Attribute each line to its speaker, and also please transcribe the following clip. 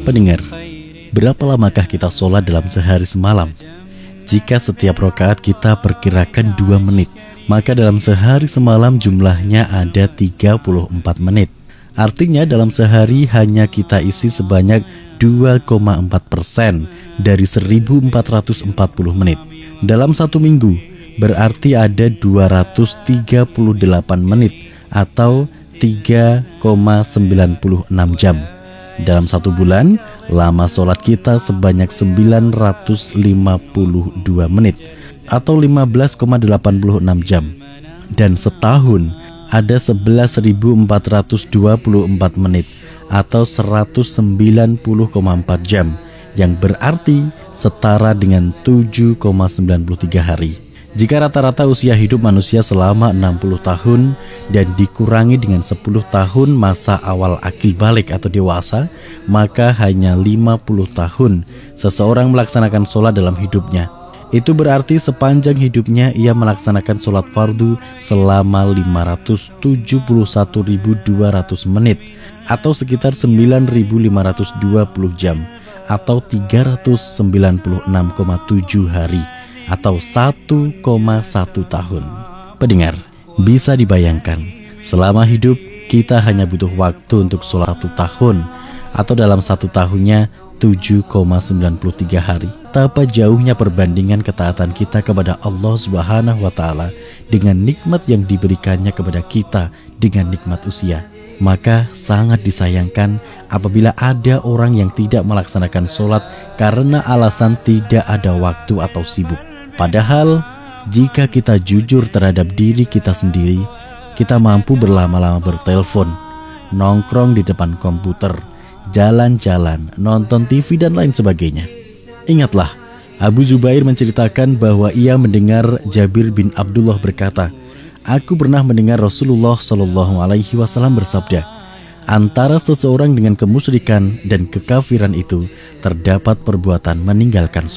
Speaker 1: Pendengar, berapa lamakah kita sholat dalam sehari semalam? Jika setiap rakaat kita perkirakan 2 menit, maka dalam sehari semalam jumlahnya ada 34 menit. Artinya dalam sehari hanya kita isi sebanyak 2,4% dari 1440 menit. Dalam satu minggu berarti ada 238 menit atau 3,96 jam. Dalam satu bulan, lama sholat kita sebanyak 952 menit atau 15,86 jam. Dan setahun ada 11.424 menit atau 190,4 jam, yang berarti setara dengan 7,93 hari. Jika rata-rata usia hidup manusia selama 60 tahun dan dikurangi dengan 10 tahun masa awal akil balik atau dewasa, maka hanya 50 tahun seseorang melaksanakan sholat dalam hidupnya. Itu berarti sepanjang hidupnya ia melaksanakan sholat fardu selama 571.200 menit atau sekitar 9.520 jam atau 396,7 hari atau 1,1 tahun. Pendengar, bisa dibayangkan selama hidup kita hanya butuh waktu untuk sholat 1 tahun atau dalam 1 tahunnya 7,93 hari. Betapa jauhnya perbandingan ketaatan kita kepada Allah Subhanahu wa Ta'ala dengan nikmat yang diberikannya kepada kita dengan nikmat usia. Maka sangat disayangkan apabila ada orang yang tidak melaksanakan sholat karena alasan tidak ada waktu atau sibuk. Padahal jika kita jujur terhadap diri kita sendiri, kita mampu berlama-lama bertelepon, nongkrong di depan komputer, jalan-jalan, nonton TV dan lain sebagainya. Ingatlah, Abu Zubair menceritakan bahwa ia mendengar Jabir bin Abdullah berkata, "Aku pernah mendengar Rasulullah SAW bersabda, antara seseorang dengan kemusyrikan dan kekafiran itu terdapat perbuatan meninggalkan